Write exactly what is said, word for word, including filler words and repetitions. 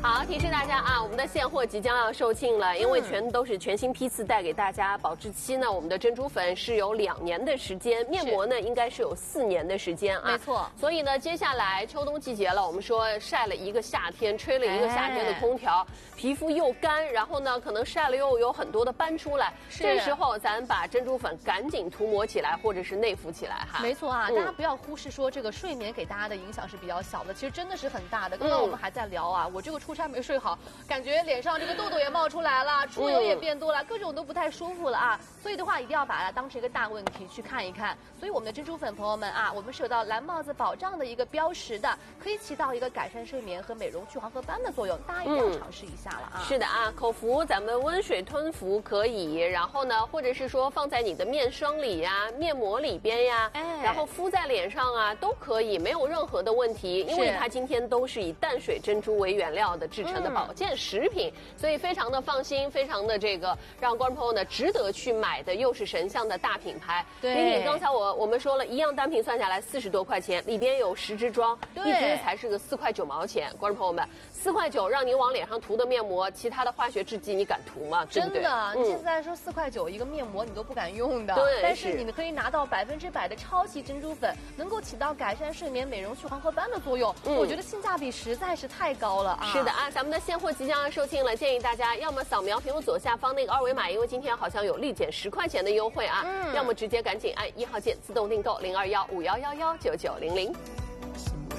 好，提示大家啊，我们的现货即将要售罄了，因为全都是全新批次带给大家。保质期呢，我们的珍珠粉是有两年的时间，面膜呢应该是有四年的时间啊。 没错。 所以呢，接下来秋冬季节了，我们说晒了一个夏天，吹了一个夏天的空调，哎、皮肤又干，然后呢，可能晒了又有很多的斑出来。这时候咱把珍珠粉赶紧涂抹起来，或者是内服起来哈。 没错啊，嗯、大家不要忽视说这个睡眠给大家的影响是比较小的，其实真的是很大的。刚刚我们还在聊啊，嗯、我这个出差没睡好，感觉脸上这个痘痘也冒出来了，出油也变多了，嗯、各种都不太舒服了啊。所以的话，一定要把它当成一个大问题去看一看。所以我们的珍珠粉朋友们啊，我们是有到蓝帽子保障的一个标识的，可以起到一个改善睡眠和美容去黄褐斑的作用，大家一定要尝试一下了啊。 是的啊，口服咱们温水吞服可以，然后呢，或者是说放在你的面霜里呀、面膜里边呀，哎，然后敷在脸上啊，都可以，没有任何的问题，因为它今天都是以淡水珍珠为原料的制成的保健食品，嗯、所以非常的放心，非常的这个让观众朋友呢值得去买的，又是神象的大品牌。 对， 李李，刚才我我们说了一样单品算下来四十多块钱，里边有十支装，一支才是个四块九毛钱，观众朋友们，四块九让你往脸上涂的面膜，其他的化学制剂你敢涂吗？ 真的， 嗯、 你现在说四块九一个面膜你都不敢用的， 对， 但是你可以拿到百分之百的超级珍珠粉，能够起到改善睡眠、美容去黄褐斑的作用，嗯、我觉得性价比实在是太高了啊！ 是的啊，咱们的现货即将要售罄了，建议大家要么扫描屏幕左下方那个二维码，因为今天好像有立减十块钱的优惠啊，嗯、要么直接赶紧按一号键自动订购零二幺五幺幺幺九九零零。